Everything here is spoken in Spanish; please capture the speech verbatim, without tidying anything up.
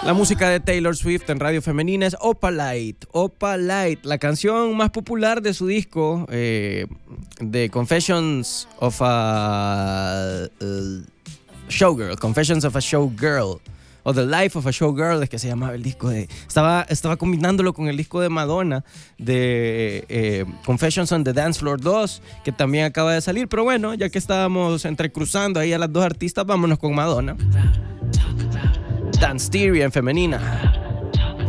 La música de Taylor Swift en Radio Femenina es Opalite. Opalite, la canción más popular de su disco, eh, The Confessions of a uh, Showgirl. Confessions of a Showgirl. O The Life of a Showgirl, es que se llamaba el disco de... Estaba, estaba combinándolo con el disco de Madonna, de eh, Confessions on the Dance Floor dos, que también acaba de salir. Pero bueno, ya que estábamos entrecruzando ahí a las dos artistas, vámonos con Madonna. Dance Theory en Femenina.